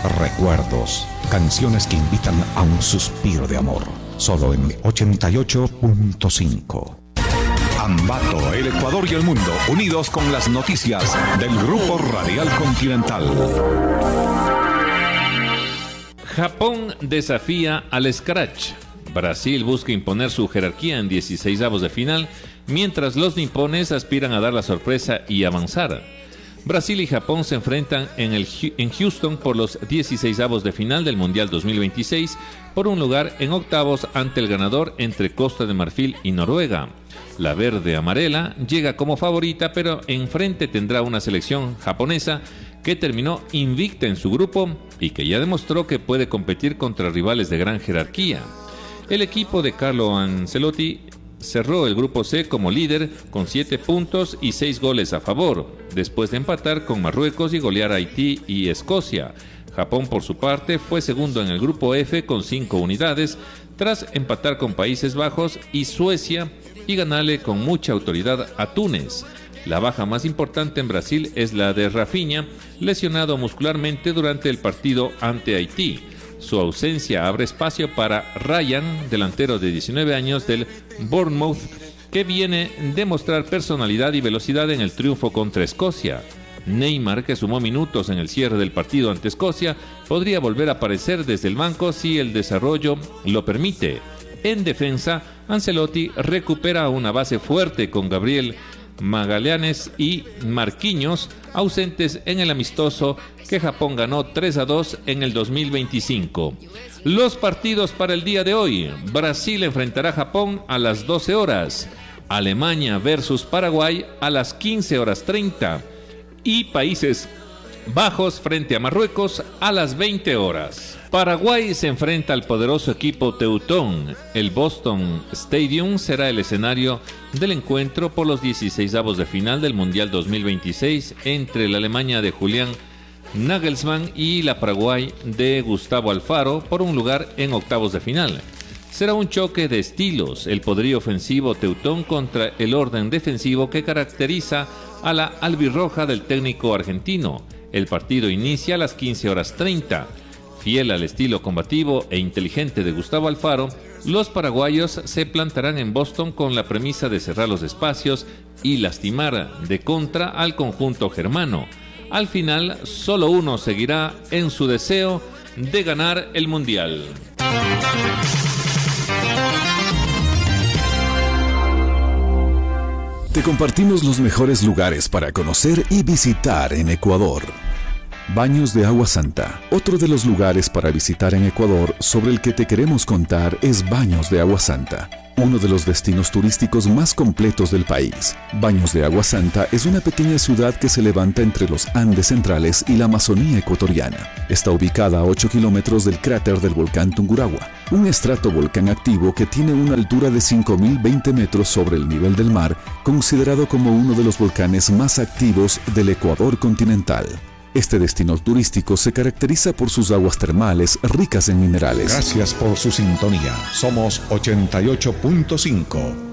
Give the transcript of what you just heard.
recuerdos, canciones que invitan a un suspiro de amor. Solo en 88.5. Ambato, el Ecuador y el mundo, unidos con las noticias del Grupo Radial Continental. Japón desafía al Scratch. Brasil busca imponer su jerarquía en 16avos de final, mientras los nipones aspiran a dar la sorpresa y avanzar. Brasil y Japón se enfrentan en Houston por los 16avos de final del Mundial 2026 por un lugar en octavos ante el ganador entre Costa de Marfil y Noruega. La verde amarela llega como favorita, pero enfrente tendrá una selección japonesa que terminó invicta en su grupo y que ya demostró que puede competir contra rivales de gran jerarquía. El equipo de Carlo Ancelotti cerró el grupo C como líder con 7 puntos y 6 goles a favor, después de empatar con Marruecos y golear a Haití y Escocia. Japón, por su parte, fue segundo en el grupo F con 5 unidades, tras empatar con Países Bajos y Suecia y ganarle con mucha autoridad a Túnez. La baja más importante en Brasil es la de Rafinha, lesionado muscularmente durante el partido ante Haití. Su ausencia abre espacio para Ryan, delantero de 19 años del Bournemouth, que viene de mostrar personalidad y velocidad en el triunfo contra Escocia. Neymar, que sumó minutos en el cierre del partido ante Escocia, podría volver a aparecer desde el banco si el desarrollo lo permite. En defensa, Ancelotti recupera una base fuerte con Gabriel Magallanes y Marquinhos, ausentes en el amistoso que Japón ganó 3-2 en el 2025. Los partidos para el día de hoy: Brasil enfrentará a Japón a las 12 horas, Alemania versus Paraguay a las 15:30 y Países Bajos frente a Marruecos a las 20 horas. Paraguay se enfrenta al poderoso equipo teutón. El Boston Stadium será el escenario del encuentro por los 16avos de final del Mundial 2026 entre la Alemania de Julián Nagelsmann y la Paraguay de Gustavo Alfaro por un lugar en octavos de final. Será un choque de estilos, el poderío ofensivo teutón contra el orden defensivo que caracteriza a la albirroja del técnico argentino. El partido inicia a las 15:30. Fiel al estilo combativo e inteligente de Gustavo Alfaro, los paraguayos se plantarán en Boston con la premisa de cerrar los espacios y lastimar de contra al conjunto germano. Al final, solo uno seguirá en su deseo de ganar el Mundial. Te compartimos los mejores lugares para conocer y visitar en Ecuador. Baños de Agua Santa. Otro de los lugares para visitar en Ecuador sobre el que te queremos contar es Baños de Agua Santa, uno de los destinos turísticos más completos del país. Baños de Agua Santa es una pequeña ciudad que se levanta entre los Andes centrales y la Amazonía ecuatoriana. Está ubicada a 8 kilómetros del cráter del volcán Tungurahua, un estratovolcán activo que tiene una altura de 5.020 metros sobre el nivel del mar, considerado como uno de los volcanes más activos del Ecuador continental. Este destino turístico se caracteriza por sus aguas termales ricas en minerales. Gracias por su sintonía. Somos 88.5.